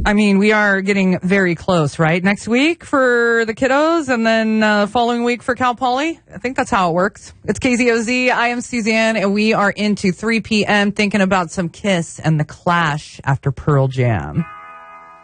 I mean, we are getting very close, right? Next week for the kiddos, and then following week for Cal Poly. I think that's how it works. It's KZOZ. I am Suzanne, and we are into 3 p.m. thinking about some Kiss and the Clash after Pearl Jam.